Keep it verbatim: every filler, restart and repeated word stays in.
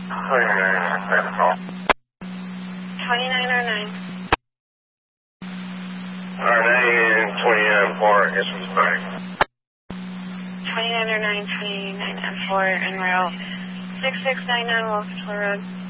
twenty-nine oh nine. R nine and twenty-nine four, I guess it's fine. twenty-nine oh nine, twenty-nine F four, en route six six nine nine Wilkesville Road.